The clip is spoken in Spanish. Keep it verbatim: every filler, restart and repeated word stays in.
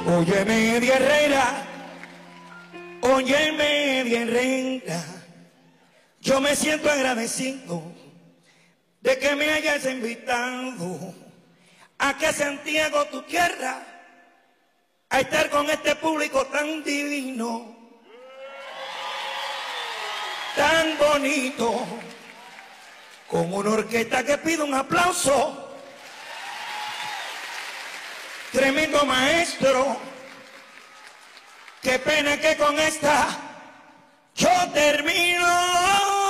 Oye, media herrera, oye, media herrera, yo me siento agradecido de que me hayas invitado a que Santiago, tu tierra, a estar con este público tan divino, tan bonito, con una orquesta que pide un aplauso. Tremendo maestro, qué pena que con esta yo termino.